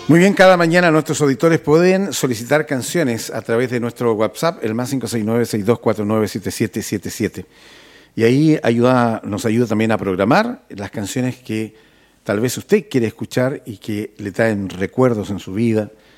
Muy bien, cada mañana nuestros auditores pueden solicitar canciones a través de nuestro WhatsApp, el más 569-6249-7777. Y ahí nos ayuda también a programar las canciones que tal vez usted quiere escuchar y que le traen recuerdos en su vida,